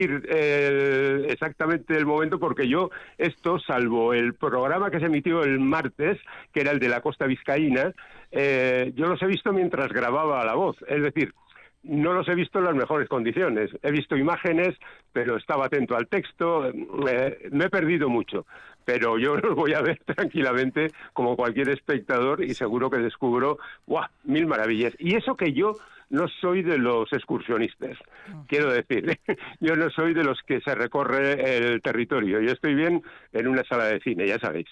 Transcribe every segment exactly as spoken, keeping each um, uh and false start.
eh, exactamente el momento, porque yo esto, salvo el programa que se emitió el martes, que era el de la costa vizcaína, eh, yo los he visto mientras grababa La Voz, es decir, no los he visto en las mejores condiciones. He visto imágenes, pero estaba atento al texto. Eh, me he perdido mucho, pero yo los voy a ver tranquilamente como cualquier espectador y seguro que descubro ¡guau!, mil maravillas. Y eso que yo no soy de los excursionistas, quiero decir, yo no soy de los que se recorre el territorio. Yo estoy bien en una sala de cine, ya sabéis.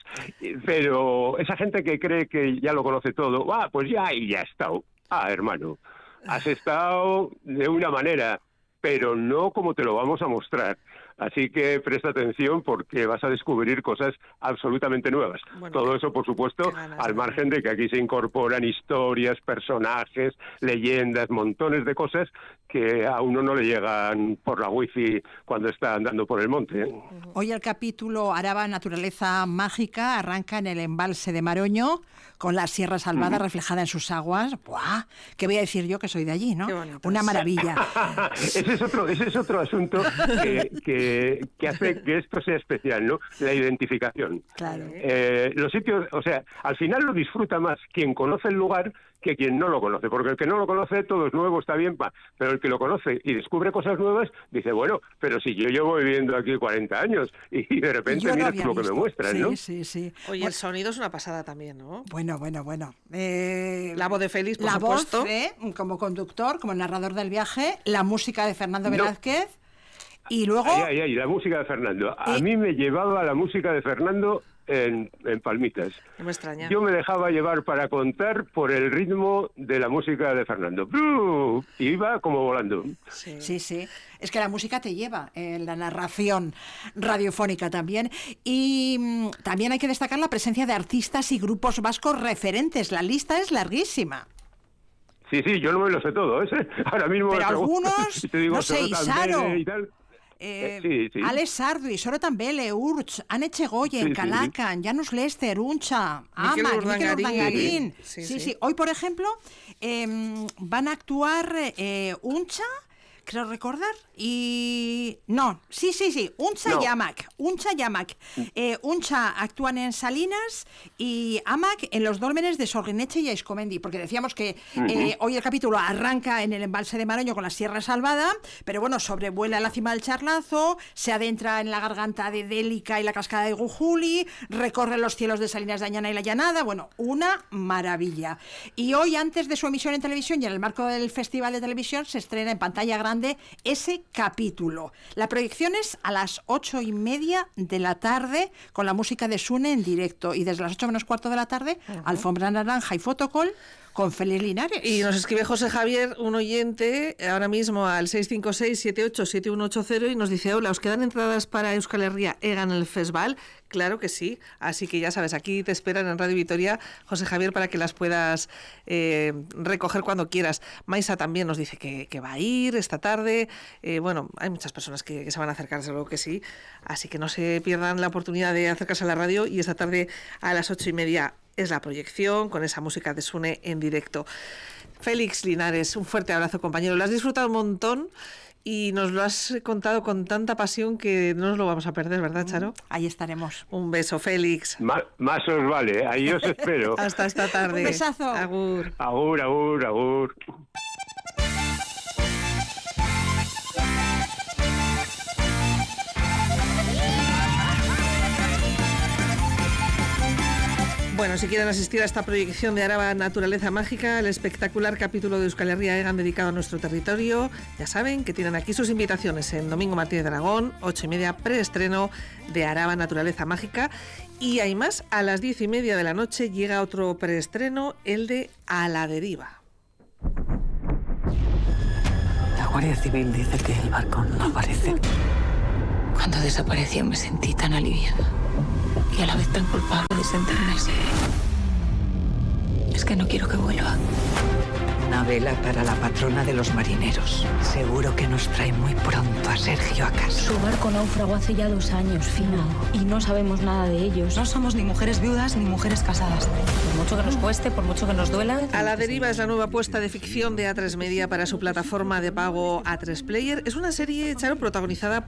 Pero esa gente que cree que ya lo conoce todo, ah, pues ya, y ya está. Ah, hermano, has estado de una manera, pero no como te lo vamos a mostrar. Así que presta atención porque vas a descubrir cosas absolutamente nuevas. Bueno, todo eso, por supuesto, al margen de que aquí se incorporan historias, personajes, leyendas, montones de cosas que a uno no le llegan por la wifi cuando está andando por el monte. Hoy el capítulo Araba Naturaleza Mágica arranca en el embalse de Maroño, con la Sierra Salvada uh-huh. reflejada en sus aguas. ¡Buah! ¿Qué voy a decir yo que soy de allí, no? Una maravilla. ese, es otro, ese es otro asunto que... que que hace que esto sea especial, ¿no? La identificación. Claro. Eh, los sitios, o sea, al final lo disfruta más quien conoce el lugar que quien no lo conoce, porque el que no lo conoce todo es nuevo, está bien, pa, pero el que lo conoce y descubre cosas nuevas, dice, bueno, pero si yo llevo viviendo aquí cuarenta años y de repente no mira lo que me muestran, sí, ¿no? Sí, sí, Oye, el sonido es una pasada también, ¿no? Bueno, bueno, bueno. Eh, la voz de Félix, por la supuesto. voz, eh, como conductor, como narrador del viaje, la música de Fernando Velázquez. No. Y luego... Ay, ay, ay, la música de Fernando. A eh, mí me llevaba la música de Fernando en, en palmitas. No me extraña. Yo me dejaba llevar para contar por el ritmo de la música de Fernando. ¡Bru! Y iba como volando. Sí. sí, sí. Es que la música te lleva en la narración radiofónica también. Y mmm, también hay que destacar la presencia de artistas y grupos vascos referentes. La lista es larguísima. Sí, sí, yo no me lo sé todo, ¿eh? Ahora mismo... Pero me algunos, te digo, no sé, Isaro... Y tal. Eh, eh, sí, sí. Alex Sarduy, Soro Tambele, Urch, Anne Chegoyen, sí, Calacan, sí. Janus Lester, Uncha, Amac, Miquel Urdangarín. Sí sí. Sí, sí, sí. Hoy, por ejemplo, eh, van a actuar eh, Uncha, creo recordar, y... No, sí, sí, sí, Uncha no. y Amac, Uncha y Amac. Eh, Uncha actúan en Salinas y Amac en los dólmenes de Sorgineche y Aizcomendi, porque decíamos que uh-huh. eh, hoy el capítulo arranca en el embalse de Maroño con la Sierra Salvada, pero bueno, sobrevuela la cima del Charlazo, se adentra en la garganta de Délica y la cascada de Gujuli, recorre los cielos de Salinas de Añana y la Llanada, bueno, una maravilla. Y hoy, antes de su emisión en televisión y en el marco del Festival de Televisión, se estrena en pantalla grande ese capítulo. La proyección es a las ocho y media de la tarde con la música de Sune en directo y desde las ocho menos cuarto de la tarde uh-huh. alfombra naranja y fotocall con Félix Linares. Y nos escribe José Javier, un oyente, ahora mismo al seis cinco seis, siete ocho siete uno ocho cero y nos dice, hola, ¿os quedan entradas para Euskal Herria Egan el Festival? Claro que sí, así que ya sabes, aquí te esperan en Radio Vitoria, José Javier, para que las puedas eh, recoger cuando quieras. Maisa también nos dice que, que va a ir esta tarde, eh, bueno, hay muchas personas que, que se van a acercar, seguro que sí, así que no se pierdan la oportunidad de acercarse a la radio y esta tarde a las ocho y media es la proyección con esa música de Sune en directo. Félix Linares, un fuerte abrazo, compañero. Lo has disfrutado un montón y nos lo has contado con tanta pasión que no nos lo vamos a perder, ¿verdad, Charo? Ahí estaremos. Un beso, Félix. Más, más os vale, ahí os espero. Hasta esta tarde. Un besazo. Agur. Agur, agur, agur. Bueno, si quieren asistir a esta proyección de Araba Naturaleza Mágica, el espectacular capítulo de Euskal Herria Egan dedicado a nuestro territorio, ya saben que tienen aquí sus invitaciones en Domingo Martínez de Aragón, ocho y media, preestreno de Araba Naturaleza Mágica. Y hay más, a las diez y media de la noche llega otro preestreno, el de A la Deriva. La Guardia Civil dice que el barco no aparece. Cuando desapareció me sentí tan aliviada y a la vez tan culpable de sentirme así. Es que no quiero que vuelva. Una vela para la patrona de los marineros. Seguro que nos trae muy pronto a Sergio a casa. Su barco naufragó hace ya dos años, Fina, y no sabemos nada de ellos. No somos ni mujeres viudas ni mujeres casadas. Por mucho que nos cueste, por mucho que nos duela... A la deriva es la nueva apuesta de ficción de A tres Media para su plataforma de pago A tres Player. Es una serie, Charo, protagonizada